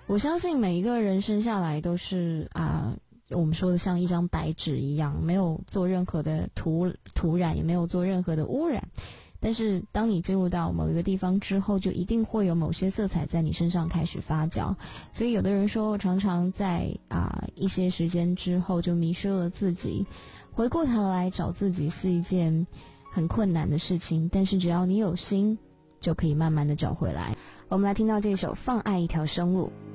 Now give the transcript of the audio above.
我相信每一个人生下来都是我们说的像一张白纸一样，没有做任何的涂染，也没有做任何的污染。但是当你进入到某一个地方之后，就一定会有某些色彩在你身上开始发酵。所以有的人说，常常在一些时间之后就迷失了自己，回过头来找自己是一件很困难的事情，但是只要你有心，就可以慢慢的找回来。我们来听到这首《放爱一条生路》。